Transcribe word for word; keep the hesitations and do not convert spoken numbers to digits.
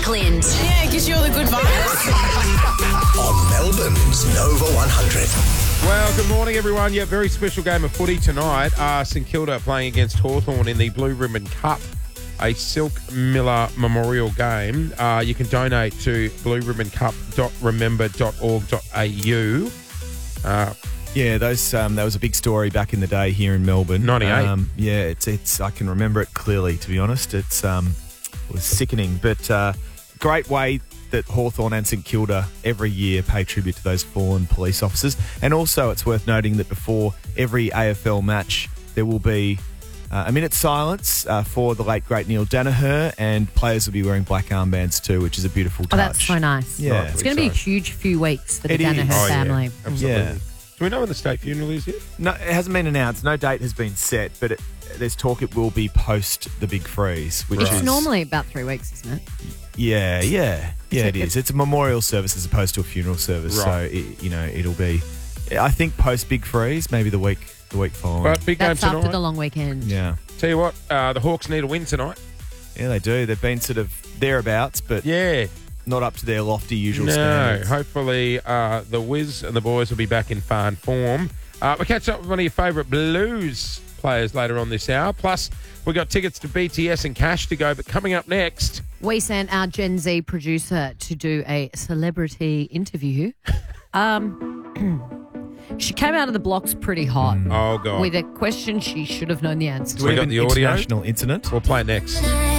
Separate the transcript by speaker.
Speaker 1: Clint.
Speaker 2: Yeah, it gives you all the good vibes.
Speaker 3: On Melbourne's Nova one hundred.
Speaker 4: Well, good morning, everyone. Yeah, very special game of footy tonight. Uh, St Kilda playing against Hawthorn in the Blue Ribbon Cup, a Silk Miller Memorial game. Uh, you can donate to blue ribbon cup dot remember dot org dot a u. Uh,
Speaker 5: Yeah, those um, that was a big story back in the day here in Melbourne.
Speaker 4: ninety-eight.
Speaker 5: Um, yeah, it's it's. I can remember it clearly. To be honest, it's um, it was sickening, but uh, great way that Hawthorn and St Kilda every year pay tribute to those fallen police officers. And also, it's worth noting that before every A F L match, there will be uh, a minute's silence uh, for the late great Neil Danaher, and players will be wearing black armbands too, which is a beautiful touch.
Speaker 6: Oh, that's so nice.
Speaker 5: Yeah.
Speaker 6: It's going to be a huge few weeks for the
Speaker 5: It is.
Speaker 6: Danaher
Speaker 4: oh,
Speaker 6: family.
Speaker 4: Yeah, absolutely.
Speaker 5: Yeah.
Speaker 4: Do we know when the state funeral is yet?
Speaker 5: No, it hasn't been announced. No date has been set, but it, there's talk it will be post the big freeze, which
Speaker 6: It's
Speaker 5: is
Speaker 6: normally about three weeks, isn't it?
Speaker 5: yeah, yeah, yeah. It
Speaker 6: It's-
Speaker 5: is. It's a memorial service as opposed to a funeral service,
Speaker 4: Right.
Speaker 5: so it, you know it'll be. I think post big freeze, maybe the week the week following.
Speaker 4: But big game
Speaker 6: That's
Speaker 4: tonight.
Speaker 6: after the long weekend.
Speaker 5: yeah,
Speaker 4: Tell you what, uh, the Hawks need a win tonight.
Speaker 5: yeah, they do. They've been sort of thereabouts, but
Speaker 4: Yeah.
Speaker 5: not up to their lofty usual
Speaker 4: No,
Speaker 5: standards.
Speaker 4: hopefully uh, the Wiz and the boys will be back in fine form. Uh, we'll catch up with one of your favourite Blues players later on this hour. Plus, we've got tickets to B T S and cash to go. But coming up next,
Speaker 6: We sent our Gen Z producer to do a celebrity interview. Um, she came out of the blocks pretty hot
Speaker 4: oh, God.
Speaker 6: with a question she should have known the answer to.
Speaker 4: we got the audio?
Speaker 5: International incident.
Speaker 4: We'll play next.